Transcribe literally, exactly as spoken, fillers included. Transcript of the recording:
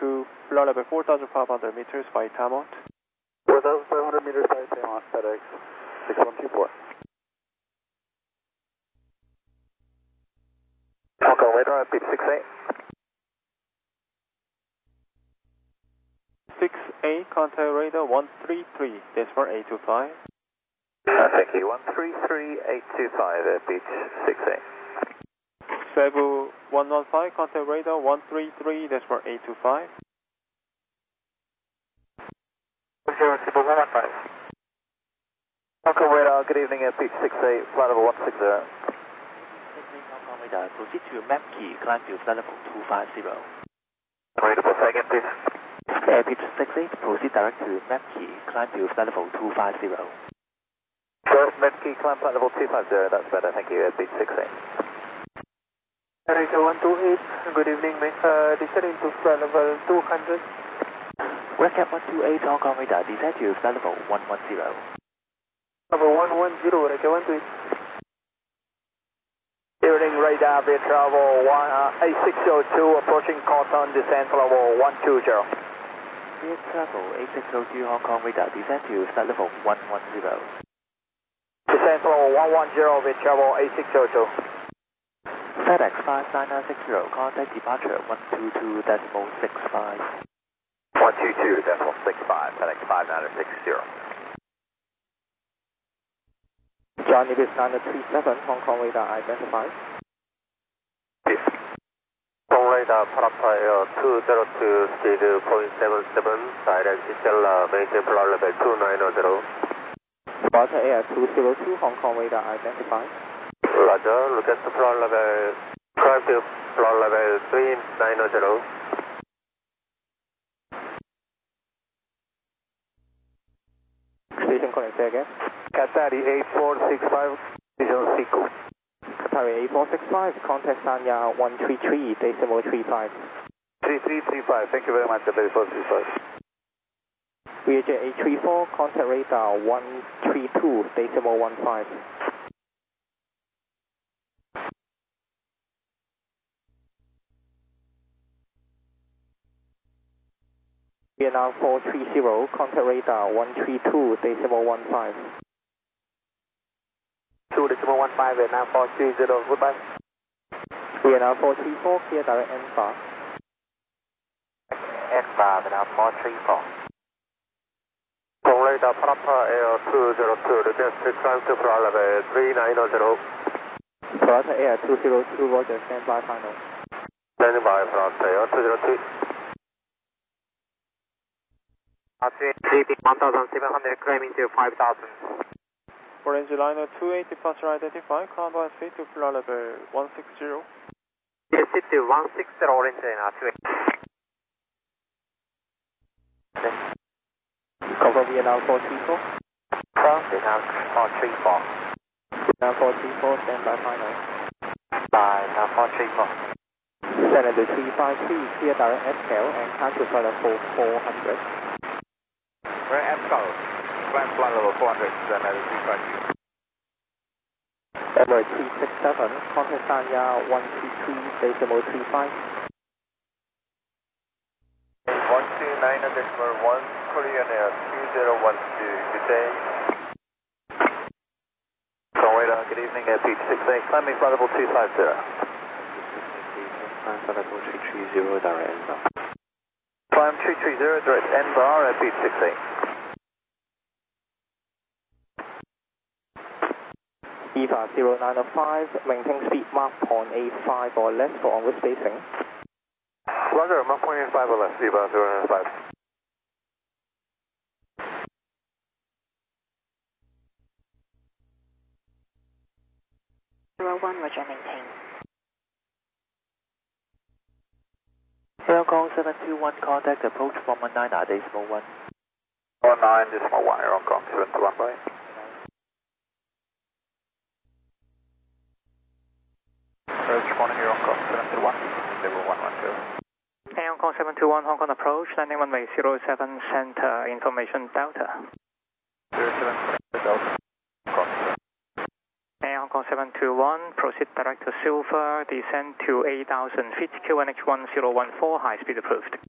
to floor level four thousand five hundred meters by Tamont. four thousand five hundred meters by Tamont, FedEx six one two four. Hong Kong radar at pitch six eight. six eight, contact radar one three three, decimal eight two five. Uh, thank you, one three three eight two five at pitch six eight. Cebu one one five, contact radar one three three, decimal eight two five. Zero, Cebu one one five. Hong Kong radar, good evening at pitch six eight, flight level one six zero. Hong Kong radar, proceed to M A P key, climb to flight level two five zero. Ready for second, please. Air pitch six eight, proceed direct to M A P key, climb to flight level two five zero. First, M A P key, climb flight level two five zero, that's better, thank you, at pitch six eight. Director one two eight, good evening, uh, descending to flight level two hundred. Redcap one two eight, Hong Kong radar, descend to flight level one one zero. Level one one zero, Director one two eight. Building radar, via travel one, uh, eight six zero two, approaching Cotton, descent level one two zero. Via travel eight six zero two, Hong Kong radar, descend to flight level one one zero. Descent level one one zero, via travel eight six zero two. FedEx five nine nine six zero, contact departure one two two decimal six five. one two two decimal six five, FedEx five nine six zero. John Ibis nine three seven, Hong Kong radar identified. Yes. Hong Kong radar, Parappa Air two zero two, speed point seven seven, direct Stella, maintain floor level two nine zero. Sparta Air two zero two, Hong Kong radar identified. Roger, look at the floor level, climb to floor level three nine zero. Station connect again. Qatari eight four six five, Vision Seco. Qatari eight four six five, contact Sanya one three three, decimal three five. three three three five, thank you very much, Qatari eight four six five. V H eight three four, contact radar one three two, decimal one five. Vietnam four three zero, contact radar one three two, decimal one five. two decimal one five, Vietnam four three zero, goodbye. Vietnam four three four, clear direct N bar. N bar, Vietnam four three four. Hong radar, Parappa Air two zero two, request to climb to floor level three nine zero. Parappa Air two zero two, roger, stand by final. Standing by, Parappa Air two zero two. one thousand seven hundred, climbing to five thousand. Orange liner two eight, departure identified, climb by speed to floor level one six zero. Yes, sit to one six zero, orange liner two eight. Cover Vietnam four three four. Vietnam four three four. Vietnam four three four, stand by final. By Vietnam four three four. Senator three five three, clear direct S L and climb to flight level four hundred. We're at South. Climb flight level four hundred, Senator three five three. Emirates three six seven, contact Sanya one two three, decimal three five. one two nine decimal one, Korean Air two zero one two, good day. Hong radar, good evening, Air Pitch six eight, climbing flight level two five zero. Climb flight level three three zero, direct N bar. Climb three three zero, direct N bar, Air Pitch six eight. E V A zero nine five, maintain speed Mach point eight five or less for onward spacing. Roger, Mach point eight five or less, E V A zero nine five. zero one, roger, maintain. Hong Kong seven two one, contact approach one one nine, decimal one. one nine decimal one, Hong Kong seven two one, bye. Approach morning, Hong Kong seven two one, level one one zero. Hey, Hong Kong seven two one, Hong Kong approach, landing runway zero seven, center information Delta. zero seven, Delta, Hong Kong. Hey, Hong Kong seven two one, proceed direct to Silver, descend to eight thousand feet, Q N H one zero one four, high speed approved.